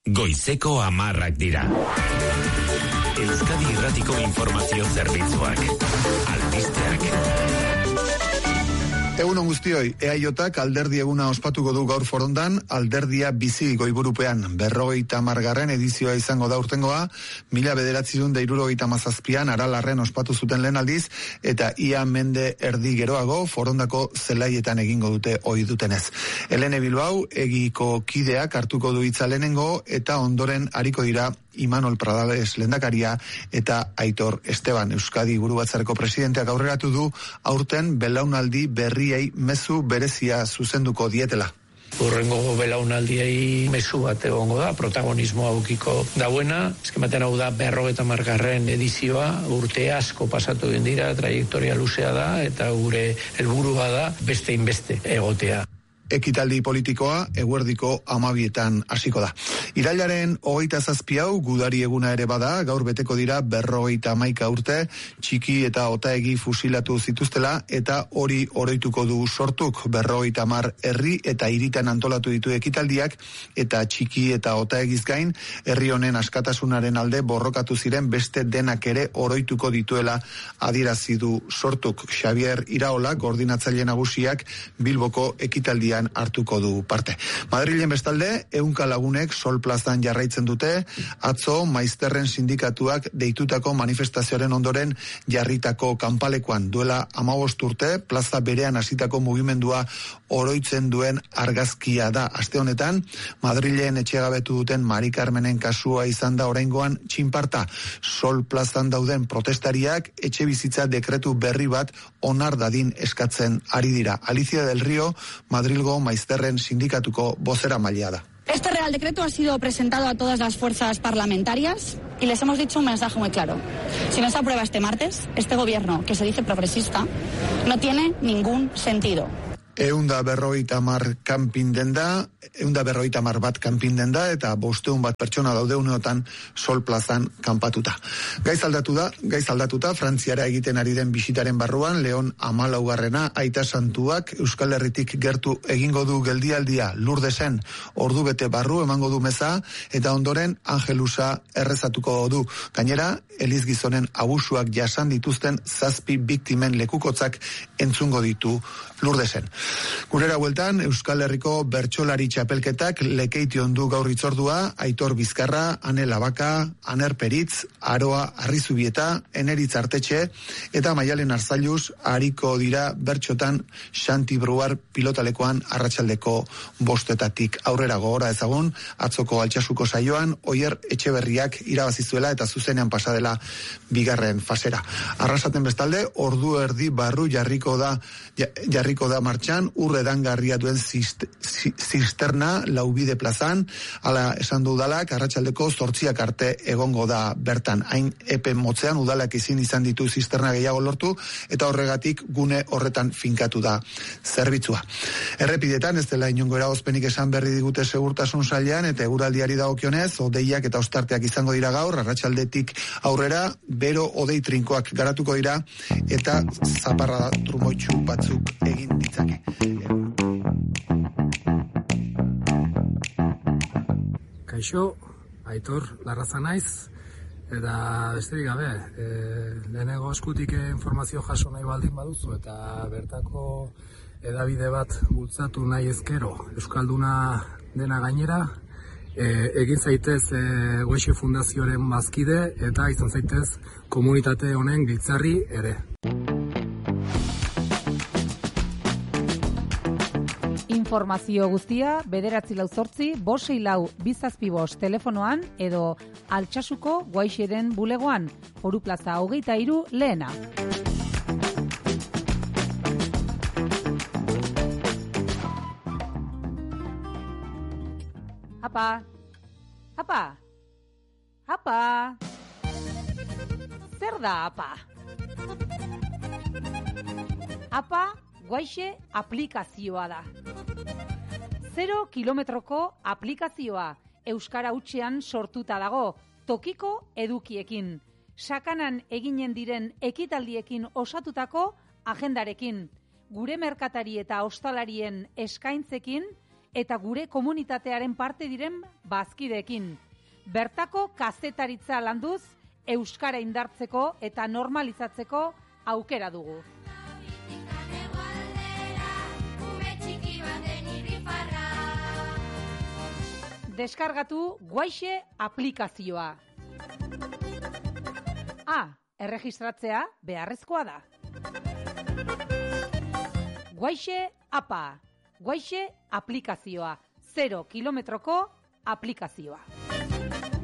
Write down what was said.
Goizeko 10 dira. Euskadi Irratiko Informazio Zerbitzuak. Albisteak. Egunon guztioi, EAJak alderdi eguna ospatuko du gaur Forondan, alderdia bizi goiburupean 50. edizioa izango da urtengoa, 1977an Aralarren ospatu zuten lehen aldiz, eta ia mende erdi geroago Forondako zelaietan egingo dute ohi dutenez. Helene Bilbao egiko kideak hartuko du hitza lehenengo, eta ondoren ariko dira Imanol Pradales lehendakaria eta Aitor Esteban. Euskadi Buru Batzarreko presidenteak aurreratu du aurten belaunaldi berriei mezu berezia zuzenduko dietela. Urrengo belaunaldiei mezu bat egongo da, protagonismoa aukiko dauena. Eskematen hau da 50. edizioa, urte asko pasatu egin dira, trajektoria luzea da, eta gure helburua da beste inbeste egotea. Ekitaldi politikoa eguerdiko 12etan hasiko da. Irailaren 27 hau gudari eguna ere bada, gaur beteko dira 51 urte, txiki eta otaegi fusilatu zituztela, eta hori oroituko du sortuk 50 herri eta hiritan antolatu ditu ekitaldiak, eta txiki eta otaegiz gain, herri honen askatasunaren alde borrokatu ziren beste denak ere oroituko dituela adierazi du sortuk. Xavier Iraola, koordinatzaile nagusiak, Bilboko ekitaldia hartuko du parte. Madrilen bestalde, 100 lagunek Sol plazan jarraitzen dute, atzo maizterren sindikatuak deitutako manifestazioaren ondoren jarritako kanpalekuan. Duela 15 urte, plaza berean hasitako mugimendua oroitzen duen argazkia da. Aste honetan, Madrilen etxegabetu duten Mari Carmenen kasua izan da oraingoan txinparta. Sol plazan dauden protestariak etxe bizitza dekretu berri bat onar dadin eskatzen ari dira. Alicia del Río, Madrilgo maizterren sindikatuko bozeramailea da. Este Real Decreto ha sido presentado a todas las fuerzas parlamentarias y les hemos dicho un mensaje muy claro. Si no se aprueba este martes, este gobierno, que se dice progresista, no tiene ningún sentido. 150 bat kanpinden da, eta 500 bat pertsona daude uneotan Sol plazan kanpatuta. Gaiz aldatuta, Frantziara egiten ari den bisitaren barruan, Leon 14. Aita Santuak Euskal Herritik gertu egingo du geldialdia Lurdesen ordubete barru emango du meza, eta ondoren Angelusa errezatuko du. Gainera, Eliz gizonen abusuak jasan dituzten 7 biktimen lekukotzak entzungo ditu Lurdesen. Gurera bueltan, Euskal Herriko bertsolari txapelketak Lekeition du gaur itzordua, Aitor Bizkarra, Ane Labaka, Aner Peritz, Aroa Arrizubieta, Eneritz Artetxe, eta Maialen Arzailuz ariko dira bertxotan Xanti Bruar pilotalekoan arratsaldeko 5 aurrera. Gogora ezagun, atzoko Altsasuko saioan, Oier Etxeberriak irabazizuela eta zuzenean pasadela 2. fasera. Arrasaten bestalde, ordu erdi barru jarriko da martxan, urredangarria duen zisterna Laubide plazan, ala esan du udalak, arratsaldeko 8 arte egongo da bertan. Hain epe motzean udalak ezin izan ditu zisterna gehiago lortu, eta horregatik gune horretan finkatu da zerbitzua. Errepidetan ez dela inongo eragozpenik esan berri digute segurtasun sailean, eta eguraldiari dagokionez, hodeiak eta ostarteak izango dira gaur, arratsaldetik aurrera, bero hodei trinkoak garatuko dira, eta zaparrada trumoitsu batzuk egin ditzake. Kaixo, Aitor Larraza naiz, eta besterik gabe, lehenengo eskutik informazio jaso nahi baldin baduzu, eta bertako edabide bat bultzatu nahi ezkero, Euskalduna dena gainera, egin zaitez Goixe Fundazioaren bazkide, eta izan zaitez komunitate honen giltzarri ere. Informazio guztia 948-564-275 telefonoan edo Altsasuko Guaixeren bulegoan, Oru Plaza 23 lehena. Apa! Apa! Apa! Zer da apa? Apa Guaixe aplikazioa da. 0 kilometroko aplikazioa, euskara hutsean sortuta dago, tokiko edukiekin, sakanan eginen diren ekitaldiekin osatutako agendarekin, gure merkatari eta ostalarien eskaintzekin eta gure komunitatearen parte diren bazkideekin. Bertako kazetaritza landuz, euskara indartzeko eta normalizatzeko aukera dugu. Deskargatu Guaixe aplikazioa. Erregistratzea beharrezkoa da. Guaixe apa. Guaixe aplikazioa. 0 kilometroko aplikazioa.